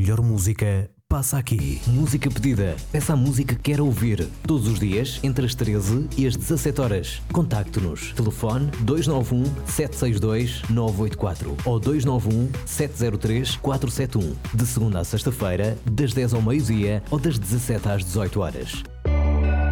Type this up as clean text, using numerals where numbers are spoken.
melhor música passa aqui. Música pedida. Peça a música que quer ouvir. Todos os dias, entre as 13 e as 17 horas. Contacte-nos. Telefone 291 762 984 ou 291 703 471. De segunda a sexta-feira, das 10 ao meio-dia ou das 17 às 18 horas.